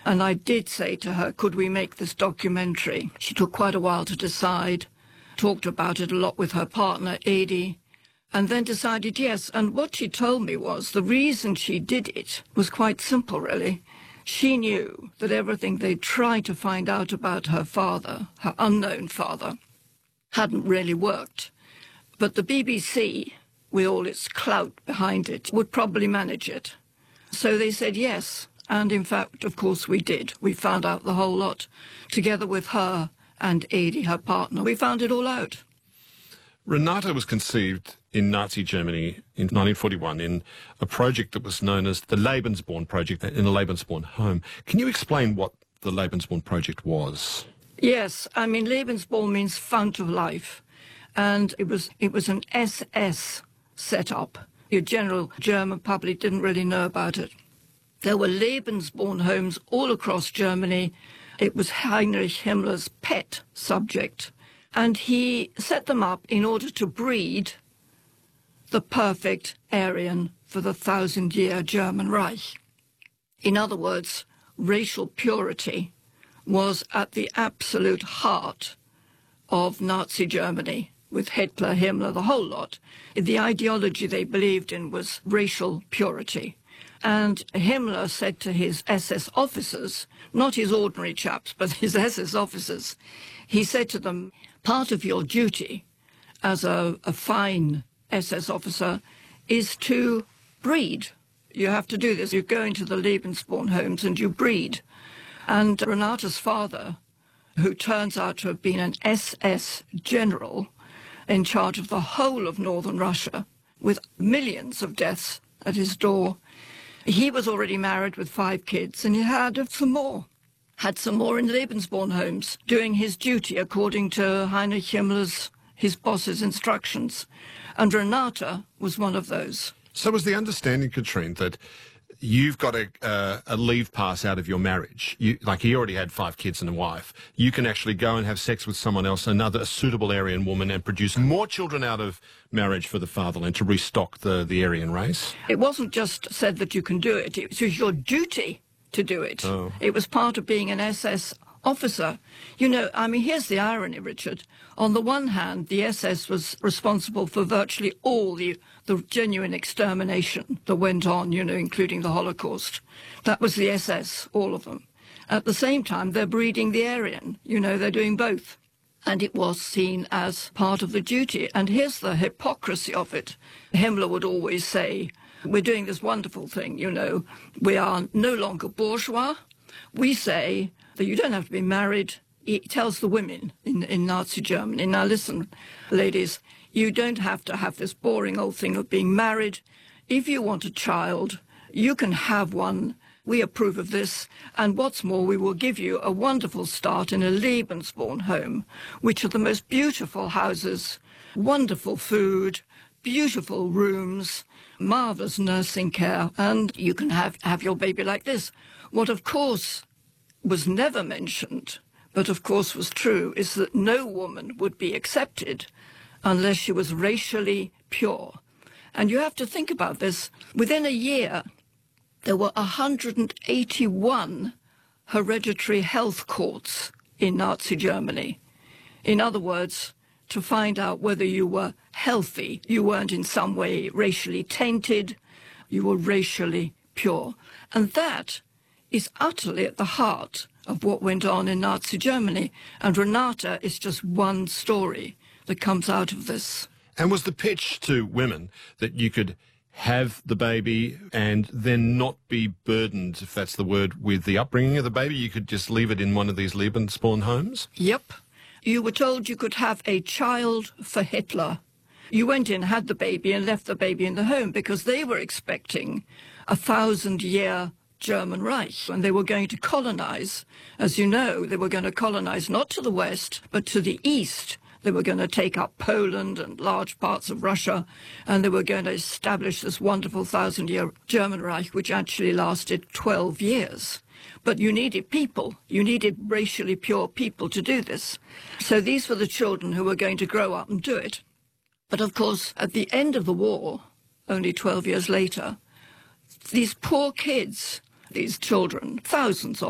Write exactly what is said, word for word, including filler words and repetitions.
And I did say to her, could we make this documentary? She took quite a while to decide, talked about it a lot with her partner, Adi, and then decided yes. And what she told me was the reason she did it was quite simple, really. She knew that everything they tried to find out about her father, her unknown father, hadn't really worked. But the B B C, with all its clout behind it, would probably manage it. So they said yes. And in fact, of course, we did. We found out the whole lot. Together with her and Adi, her partner, we found it all out. Renata was conceived in Nazi Germany in nineteen forty-one in a project that was known as the Lebensborn Project, in a Lebensborn home. Can you explain what the Lebensborn Project was? Yes, I mean, Lebensborn means fount of life. And it was, it was an S S set-up. Your general German public didn't really know about it. There were Lebensborn homes all across Germany. It was Heinrich Himmler's pet subject. And he set them up in order to breed the perfect Aryan for the thousand-year German Reich. In other words, racial purity was at the absolute heart of Nazi Germany, with Hitler, Himmler, the whole lot. The ideology they believed in was racial purity. And Himmler said to his S S officers, not his ordinary chaps, but his S S officers, he said to them, part of your duty as a, a fine S S officer is to breed. You have to do this. You go into the Lebensborn homes and you breed. And Renata's father, who turns out to have been an S S general in charge of the whole of northern Russia, with millions of deaths at his door, he was already married with five kids, and he had some more. Had some more in Lebensborn homes, doing his duty according to Heinrich Himmler's, his boss's instructions. And Renata was one of those. So was the understanding, Katrine, that you've got a, uh, a leave pass out of your marriage? You, like he already had five kids and a wife. You can actually go and have sex with someone else, another a suitable Aryan woman, and produce more children out of marriage for the fatherland to restock the, the Aryan race? It wasn't just said that you can do it. It was your duty to do it. Oh. It was part of being an S S officer. You know, I mean, here's the irony, Richard. On the one hand, the S S was responsible for virtually all the, the genuine extermination that went on, you know, including the Holocaust. That was the S S, all of them. At the same time, they're breeding the Aryan. You know, they're doing both. And it was seen as part of the duty. And here's the hypocrisy of it. Himmler would always say, we're doing this wonderful thing, you know. We are no longer bourgeois. We say that you don't have to be married. He tells the women in, in Nazi Germany, now listen, ladies, you don't have to have this boring old thing of being married. If you want a child, you can have one. We approve of this. And what's more, we will give you a wonderful start in a Lebensborn home, which are the most beautiful houses, wonderful food, beautiful rooms, marvellous nursing care, and you can have, have your baby like this. What, of course, was never mentioned, but of course was true, is that no woman would be accepted unless she was racially pure. And you have to think about this. Within a year, there were one hundred eighty-one hereditary health courts in Nazi Germany. In other words, to find out whether you were healthy, you weren't in some way racially tainted, you were racially pure. And that is utterly at the heart of what went on in Nazi Germany. And Renata is just one story that comes out of this. And was the pitch to women that you could have the baby and then not be burdened, if that's the word, with the upbringing of the baby? You could just leave it in one of these Lebensborn homes? Yep. You were told you could have a child for Hitler. You went in, had the baby, and left the baby in the home because they were expecting a thousand-year German Reich, and they were going to colonize. As you know, they were going to colonize not to the west, but to the east. They were going to take up Poland and large parts of Russia, and they were going to establish this wonderful thousand-year German Reich, which actually lasted twelve years. But you needed people. You needed racially pure people to do this. So these were the children who were going to grow up and do it. But of course, at the end of the war, only twelve years later, these poor kids, these children, thousands of